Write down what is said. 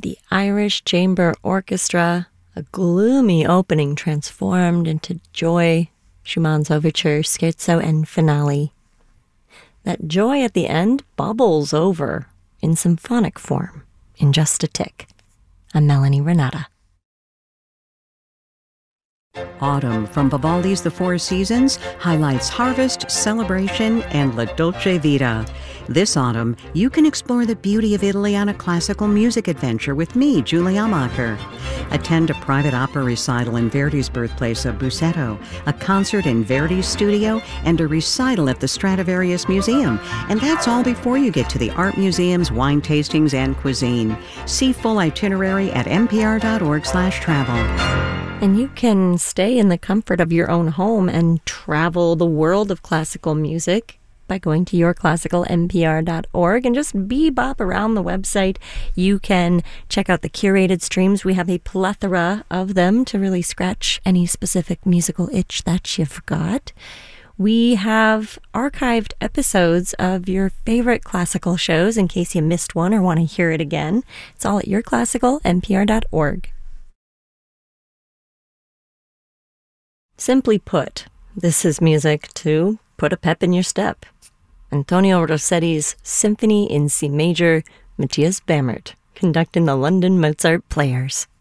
The Irish Chamber Orchestra, a gloomy opening transformed into joy, Schumann's overture, scherzo, and finale. That joy at the end bubbles over in symphonic form in just a tick. I'm Melanie Renata. Autumn from Vivaldi's The Four Seasons highlights harvest, celebration, and La Dolce Vita. This autumn, you can explore the beauty of Italy on a classical music adventure with me, Julie Amacher. Attend a private opera recital in Verdi's birthplace of Busseto, a concert in Verdi's studio, and a recital at the Stradivarius Museum. And that's all before you get to the art museums, wine tastings, and cuisine. See full itinerary at npr.org/travel. And you can stay in the comfort of your own home and travel the world of classical music by going to yourclassicalnpr.org and just bebop around the website. You can check out the curated streams. We have a plethora of them to really scratch any specific musical itch that you've got. We have archived episodes of your favorite classical shows in case you missed one or want to hear it again. It's all at yourclassicalnpr.org. Simply put, this is music to put a pep in your step. Antonio Rossetti's Symphony in C Major, Matthias Bamert, conducting the London Mozart Players.